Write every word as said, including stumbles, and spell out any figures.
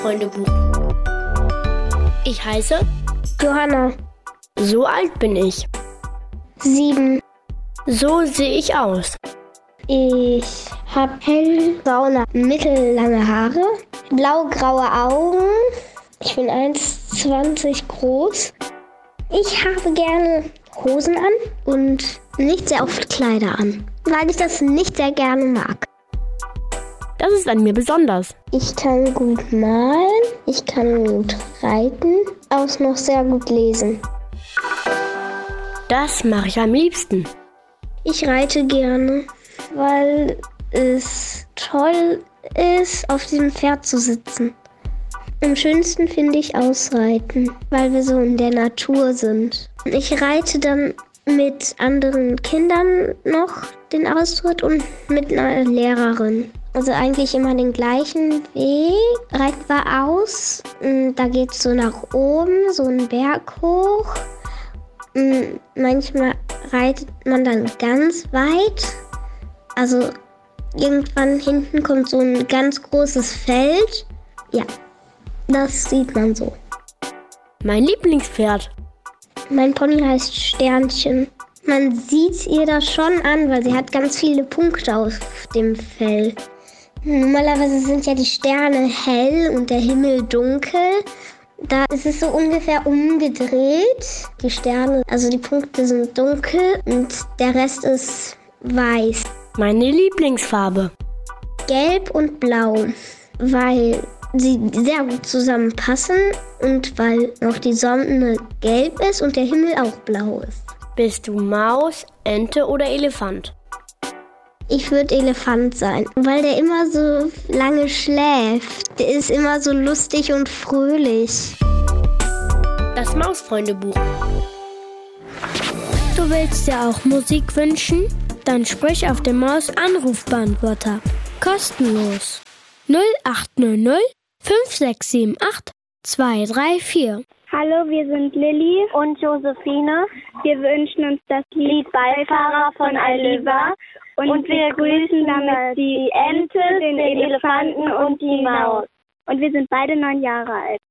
Mausfreundebuch. Ich heiße Johanna. So alt bin ich. Sieben. So sehe ich aus. Ich habe hellbraune, mittellange Haare, blaugraue Augen. Ich bin eins Komma zwanzig groß. Ich habe gerne Hosen an und nicht sehr oft Kleider an, weil ich das nicht sehr gerne mag. Das ist an mir besonders. Ich kann gut malen, ich kann gut reiten, auch noch sehr gut lesen. Das mache ich am liebsten. Ich reite gerne, weil es toll ist, auf diesem Pferd zu sitzen. Am schönsten finde ich Ausreiten, weil wir so in der Natur sind. Ich reite dann mit anderen Kindern noch den Ausritt und mit einer Lehrerin. Also eigentlich immer den gleichen Weg. Reiten wir aus, da geht es so nach oben, so einen Berg hoch. Manchmal reitet man dann ganz weit. Also irgendwann hinten kommt so ein ganz großes Feld. Ja, das sieht man so. Mein Lieblingspferd. Mein Pony heißt Sternchen. Man sieht ihr das schon an, weil sie hat ganz viele Punkte auf dem Fell. Normalerweise sind ja die Sterne hell und der Himmel dunkel. Da ist es so ungefähr umgedreht. Die Sterne, also die Punkte sind dunkel und der Rest ist weiß. Meine Lieblingsfarbe. Gelb und blau, weil sie sehr gut zusammenpassen und weil noch die Sonne gelb ist und der Himmel auch blau ist. Bist du Maus, Ente oder Elefant? Ich würde Elefant sein, weil der immer so lange schläft. Der ist immer so lustig und fröhlich. Das Mausfreundebuch. Du willst dir auch Musik wünschen? Dann sprich auf dem Maus-Anrufbeantworter. Kostenlos. null acht null null fünf sechs sieben acht zwei drei vier. Hallo, wir sind Lilly und Josephine. Wir wünschen uns das Lied Beifahrer von Aliva und, und wir grüßen damit die Ente, den Elefanten und die Maus. Und wir sind beide neun Jahre alt.